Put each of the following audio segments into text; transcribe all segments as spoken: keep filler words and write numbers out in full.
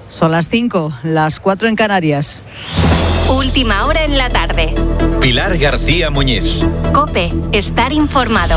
Son las cinco, las cuatro en Canarias. Última hora en la tarde. Pilar García Muñiz. COPE, estar informado.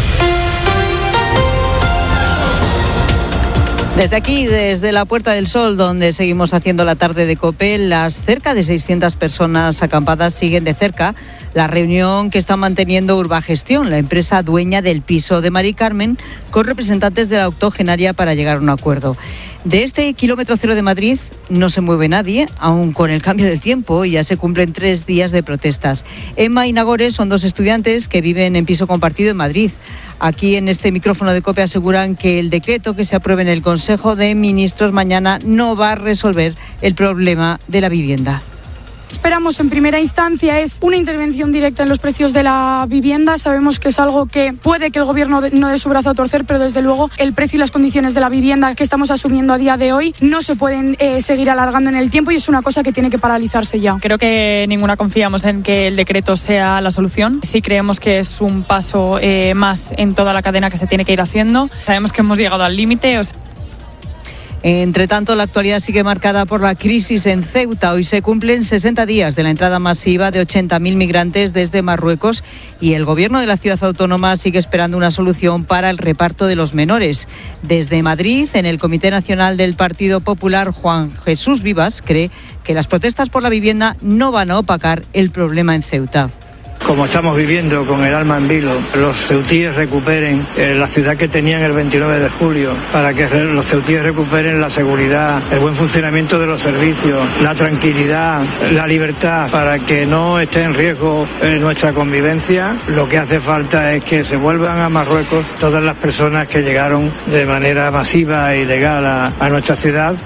Desde aquí, desde la Puerta del Sol, donde seguimos haciendo la tarde de COPE, las cerca de seiscientas personas acampadas siguen de cerca la reunión que está manteniendo Urbagestión, la empresa dueña del piso de Mari Carmen, con representantes de la octogenaria para llegar a un acuerdo. De este kilómetro cero de Madrid no se mueve nadie, aun con el cambio del tiempo, y ya se cumplen tres días de protestas. Emma y Nagore son dos estudiantes que viven en piso compartido en Madrid. Aquí en este micrófono de COPE aseguran que el decreto que se apruebe en el Consejo de Ministros mañana no va a resolver el problema de la vivienda. Esperamos en primera instancia es una intervención directa en los precios de la vivienda. Sabemos que es algo que puede que el gobierno no dé su brazo a torcer, pero desde luego el precio y las condiciones de la vivienda que estamos asumiendo a día de hoy no se pueden eh, seguir alargando en el tiempo, y es una cosa que tiene que paralizarse ya. Creo que ninguna confiamos en que el decreto sea la solución. Sí creemos que es un paso eh, más en toda la cadena que se tiene que ir haciendo. Sabemos que hemos llegado al límite. O sea... Entre tanto, la actualidad sigue marcada por la crisis en Ceuta. Hoy se cumplen sesenta días de la entrada masiva de ochenta mil migrantes desde Marruecos, y el gobierno de la ciudad autónoma sigue esperando una solución para el reparto de los menores. Desde Madrid, en el Comité Nacional del Partido Popular, Juan Jesús Vivas cree que las protestas por la vivienda no van a opacar el problema en Ceuta. Como estamos viviendo con el alma en vilo, los ceutíes recuperen eh, la ciudad que tenían el veintinueve de julio, para que re- los ceutíes recuperen la seguridad, el buen funcionamiento de los servicios, la tranquilidad, la libertad, para que no esté en riesgo eh, nuestra convivencia. Lo que hace falta es que se vuelvan a Marruecos todas las personas que llegaron de manera masiva e ilegal a, a nuestra ciudad.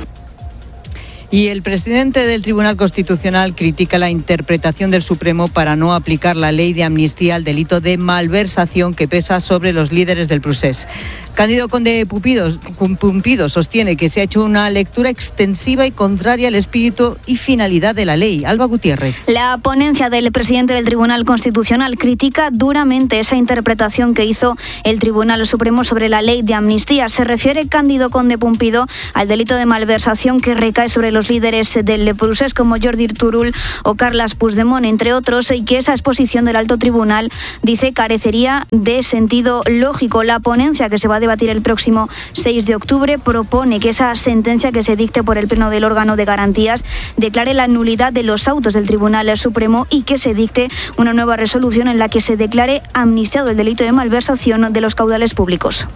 Y el presidente del Tribunal Constitucional critica la interpretación del Supremo para no aplicar la ley de amnistía al delito de malversación que pesa sobre los líderes del procés. Cándido Conde Pumpido, Pumpido sostiene que se ha hecho una lectura extensiva y contraria al espíritu y finalidad de la ley. Alba Gutiérrez. La ponencia del presidente del Tribunal Constitucional critica duramente esa interpretación que hizo el Tribunal Supremo sobre la ley de amnistía. Se refiere Cándido Conde Pumpido al delito de malversación que recae sobre los líderes del procés como Jordi Turull o Carles Puigdemont, entre otros, y que esa exposición del alto tribunal, dice, carecería de sentido lógico. La ponencia, que se va a debatir el próximo seis de octubre, propone que esa sentencia que se dicte por el Pleno del órgano de garantías declare la nulidad de los autos del Tribunal Supremo y que se dicte una nueva resolución en la que se declare amnistiado el delito de malversación de los caudales públicos.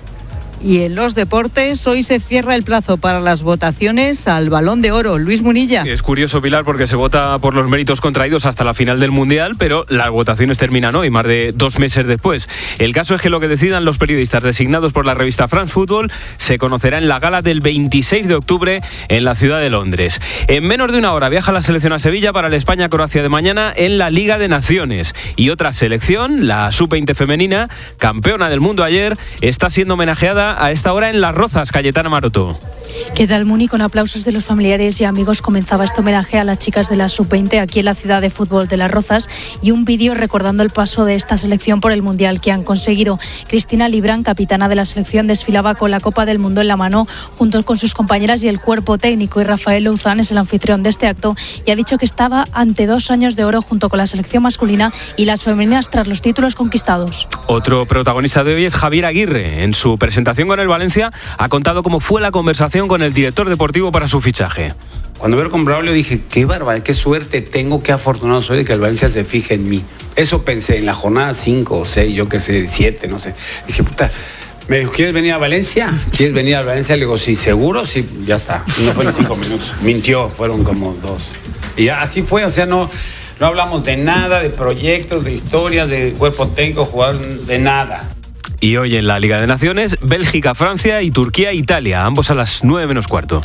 Y en los deportes, hoy se cierra el plazo para las votaciones al Balón de Oro. Luis Munilla. Es curioso, Pilar, porque se vota por los méritos contraídos hasta la final del Mundial, pero las votaciones terminan hoy, más de dos meses después. El caso es que lo que decidan los periodistas designados por la revista France Football se conocerá en la gala del veintiséis de octubre en la ciudad de Londres. En menos de una hora viaja la selección a Sevilla para el España-Croacia de mañana en la Liga de Naciones. Y otra selección, la sub veinte femenina, campeona del mundo ayer, está siendo homenajeada a esta hora en Las Rozas. Cayetana Maroto. Queda el Muni con aplausos de los familiares y amigos. Comenzaba este homenaje a las chicas de la sub veinte aquí en la ciudad de fútbol de Las Rozas, y un vídeo recordando el paso de esta selección por el Mundial que han conseguido. Cristina Librán, capitana de la selección, desfilaba con la Copa del Mundo en la mano junto con sus compañeras y el cuerpo técnico, y Rafael Louzán es el anfitrión de este acto y ha dicho que estaba ante dos años de oro junto con la selección masculina y las femeninas tras los títulos conquistados. Otro protagonista de hoy es Javier Aguirre. En su presentación con el Valencia ha contado cómo fue la conversación con el director deportivo para su fichaje. Cuando veo con Braulio dije, qué bárbaro, qué suerte tengo, qué afortunado soy de que el Valencia se fije en mí. Eso pensé en la jornada cinco o seis, yo qué sé, siete, no sé. Dije, puta, me dijo, ¿quieres venir a Valencia? ¿Quieres venir a Valencia? Le digo, sí, seguro, sí, ya está. No fueron cinco minutos. Mintió, fueron como dos. Y así fue, o sea, no, no hablamos de nada, de proyectos, de historias, de cuerpo técnico, jugador, de nada. Y hoy en la Liga de Naciones, Bélgica, Francia y Turquía, Italia, ambos a las nueve menos cuarto.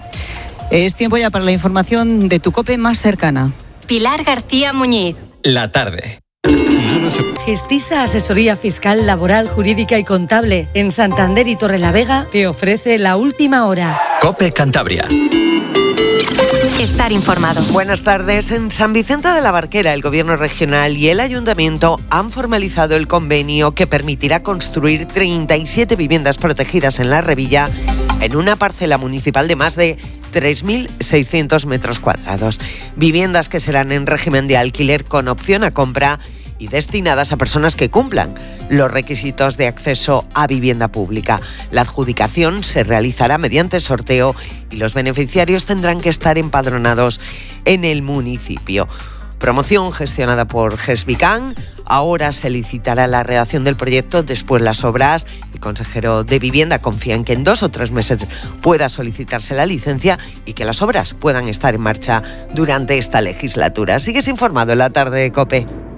Es tiempo ya para la información de tu COPE más cercana. Pilar García Muñiz. La tarde. Gestisa Asesoría Fiscal, Laboral, Jurídica y Contable en Santander y Torrelavega te ofrece la última hora. COPE Cantabria. Estar informado. Buenas tardes. En San Vicente de la Barquera, el Gobierno regional y el Ayuntamiento han formalizado el convenio que permitirá construir treinta y siete viviendas protegidas en La Revilla en una parcela municipal de más de tres mil seiscientos metros cuadrados. Viviendas que serán en régimen de alquiler con opción a compra y destinadas a personas que cumplan los requisitos de acceso a vivienda pública. La adjudicación se realizará mediante sorteo y los beneficiarios tendrán que estar empadronados en el municipio. Promoción gestionada por GESBICAN. Ahora se licitará la redacción del proyecto, después las obras. El consejero de Vivienda confía en que en dos o tres meses pueda solicitarse la licencia y que las obras puedan estar en marcha durante esta legislatura. Sigues informado en la tarde de COPE.